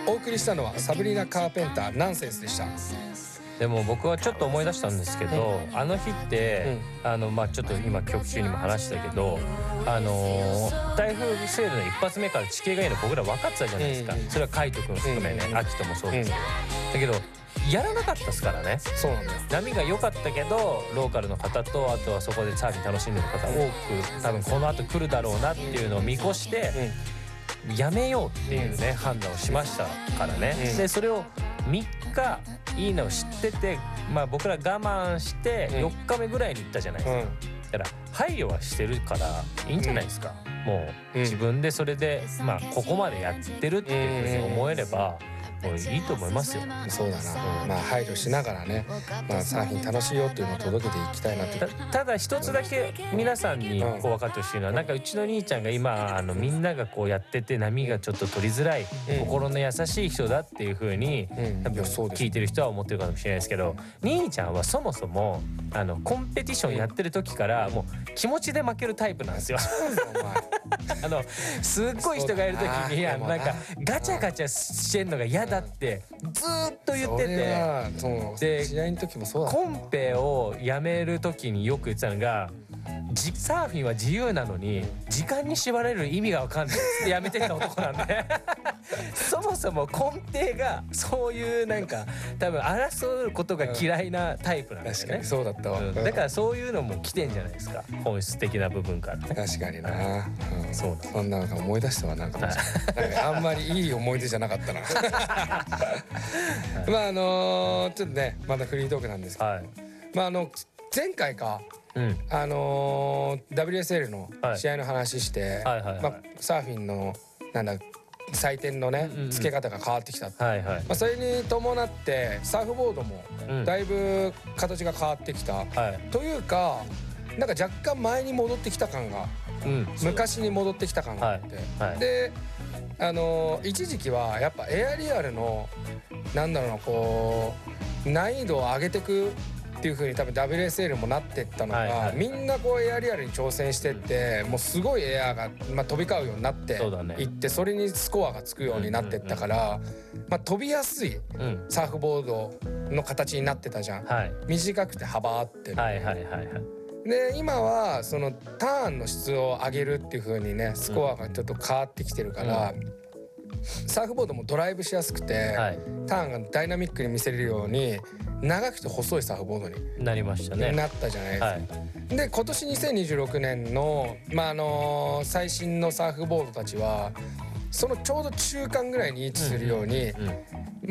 お送りしたのはサブリナ・カーペンターナンセンスでした。 でも僕はちょっと思い出したんですけど、あの日って、ちょっと今曲中にも話したけど、台風セールの一発目から地形がいいの僕ら分かってたじゃないですか、それは海斗君含めね、秋人もそうですけど、だけどやらなかったですからね。 そうなんだよ。 波が良かったけどローカルの方と、あとはそこでサーフィン楽しんでる方多く多分この後来るだろうなっていうのを見越して、やめようっていうね、判断をしましたからね。でそれを3日いいのを知ってて、僕ら我慢して4日目ぐらいに行ったじゃないですか。だから配慮はしてるからいいんじゃないですか。もう自分でそれでここまでやってるっていうふうに思えればもういいと思いますよ。 そうだな、配慮しながらね、サーフィン楽しいよっていうのを届けていきたいなって。 ただ一つだけ皆さんにこう分かってほしいのは、なんかうちの兄ちゃんが今みんながこうやってて波がちょっと取りづらい、心の優しい人だっていう風に多分聞いてる人は思ってるかもしれないですけど、兄ちゃんはそもそもコンペティションやってる時からもう気持ちで負けるタイプなんですよ。すっごい人がいる時になんかガチャガチャしてんのが嫌だってずっと言ってて、で試合の時もそうだ。 コンペをやめる時によく言ってたのが、サーフィンは自由なのに時間に縛られる意味が分かんないってやめてた男なんでそもそも根底がそういうなんか多分争うことが嫌いなタイプなんですよね。 確かにそうだったわ。 だからそういうのも来てんじゃないですか、本質的な部分から。 確かにな、 そんなの思い出したわ。なんかあんまりいい思い出じゃなかったな。ちょっとねまたフリートークなんですけど、前回かWSL の試合の話して、サーフィンの採点のね付け方が変わってきた。それに伴ってサーフボードもだいぶ形が変わってきた、というかなんか若干前に戻ってきた感が、昔に戻ってきた感があって、で一時期はやっぱエアリアルのこう難易度を上げてくっていう風に多分 WSL もなってったのが、みんなこうエアリアルに挑戦してって、もうすごいエアが飛び交うようになっていって、それにスコアがつくようになってったから、飛びやすいサーフボードの形になってたじゃん。短くて幅あってで今はそのターンの質を上げるっていう風にねスコアがちょっと変わってきてるから、サーフボードもドライブしやすくて、ターンがダイナミックに見せれるように長くて細いサーフボードになりましたね。 なったじゃないですか。で今年2026年の最新のサーフボードたちはそのちょうど中間ぐらいに位置するように、